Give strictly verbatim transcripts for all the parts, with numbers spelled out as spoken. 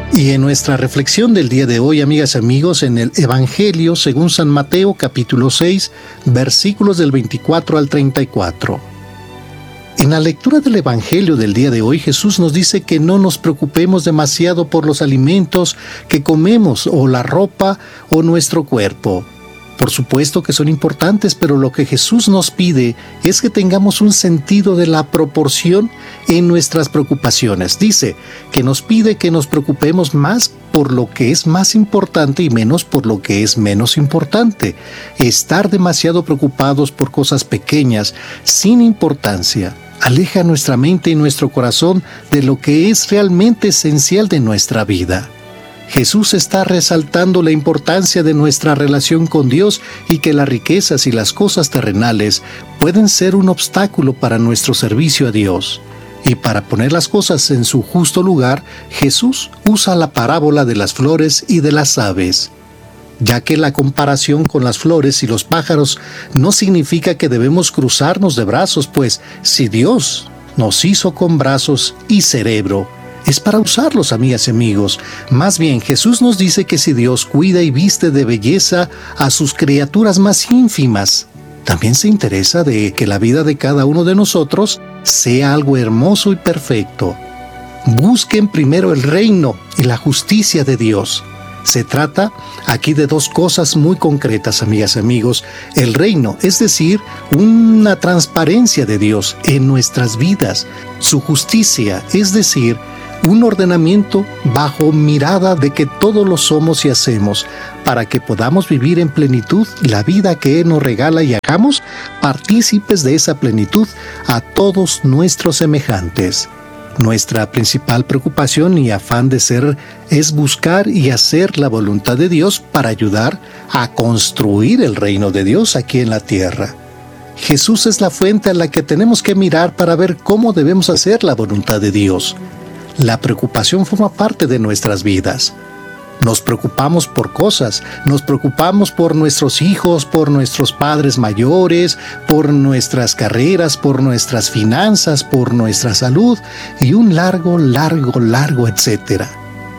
Y en nuestra reflexión del día de hoy, amigas y amigos, en el Evangelio según San Mateo, capítulo seis, versículos del veinticuatro al treinta y cuatro. En la lectura del Evangelio del día de hoy, Jesús nos dice que no nos preocupemos demasiado por los alimentos que comemos, o la ropa, o nuestro cuerpo. Por supuesto que son importantes, pero lo que Jesús nos pide es que tengamos un sentido de la proporción en nuestras preocupaciones. Dice que nos pide que nos preocupemos más por lo que es más importante y menos por lo que es menos importante. Estar demasiado preocupados por cosas pequeñas, sin importancia, aleja nuestra mente y nuestro corazón de lo que es realmente esencial de nuestra vida. Jesús está resaltando la importancia de nuestra relación con Dios y que las riquezas y las cosas terrenales pueden ser un obstáculo para nuestro servicio a Dios. Y para poner las cosas en su justo lugar, Jesús usa la parábola de las flores y de las aves, ya que la comparación con las flores y los pájaros no significa que debemos cruzarnos de brazos, pues si Dios nos hizo con brazos y cerebro, es para usarlos, amigas y amigos. Más bien, Jesús nos dice que si Dios cuida y viste de belleza a sus criaturas más ínfimas, también se interesa de que la vida de cada uno de nosotros sea algo hermoso y perfecto. Busquen primero el reino y la justicia de Dios. Se trata aquí de dos cosas muy concretas, amigas y amigos. El reino, es decir, una transparencia de Dios en nuestras vidas. Su justicia, es decir, un ordenamiento bajo mirada de que todos lo somos y hacemos, para que podamos vivir en plenitud la vida que Él nos regala y hagamos partícipes de esa plenitud a todos nuestros semejantes. Nuestra principal preocupación y afán de ser es buscar y hacer la voluntad de Dios para ayudar a construir el reino de Dios aquí en la tierra. Jesús es la fuente a la que tenemos que mirar para ver cómo debemos hacer la voluntad de Dios. La preocupación forma parte de nuestras vidas. Nos preocupamos por cosas, nos preocupamos por nuestros hijos, por nuestros padres mayores, por nuestras carreras, por nuestras finanzas, por nuestra salud y un largo, largo, largo, etcétera.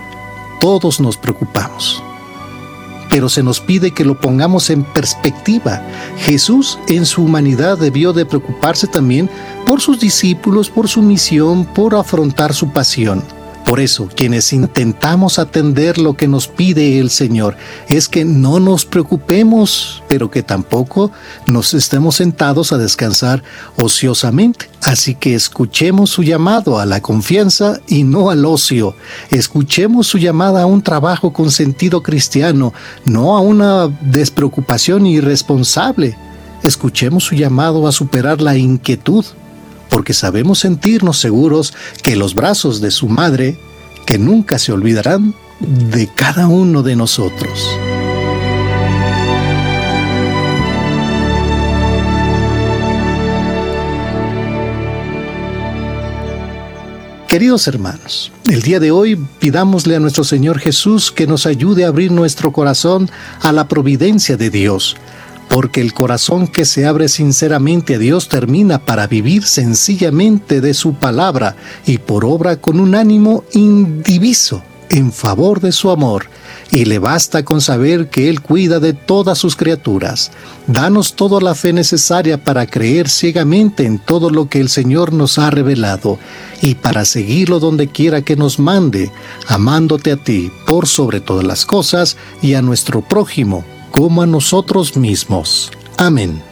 Todos nos preocupamos, pero se nos pide que lo pongamos en perspectiva. Jesús en su humanidad debió de preocuparse también por sus discípulos, por su misión, por afrontar su pasión. Por eso, quienes intentamos atender lo que nos pide el Señor, es que no nos preocupemos, pero que tampoco nos estemos sentados a descansar ociosamente. Así que escuchemos su llamado a la confianza y no al ocio. Escuchemos su llamada a un trabajo con sentido cristiano, no a una despreocupación irresponsable. Escuchemos su llamado a superar la inquietud, porque sabemos sentirnos seguros que los brazos de su madre, que nunca se olvidarán de cada uno de nosotros. Queridos hermanos, el día de hoy pidámosle a nuestro Señor Jesús que nos ayude a abrir nuestro corazón a la providencia de Dios, porque el corazón que se abre sinceramente a Dios termina para vivir sencillamente de su palabra y por obra con un ánimo indiviso en favor de su amor, y le basta con saber que Él cuida de todas sus criaturas. Danos toda la fe necesaria para creer ciegamente en todo lo que el Señor nos ha revelado y para seguirlo donde quiera que nos mande, amándote a ti por sobre todas las cosas y a nuestro prójimo como a nosotros mismos. Amén.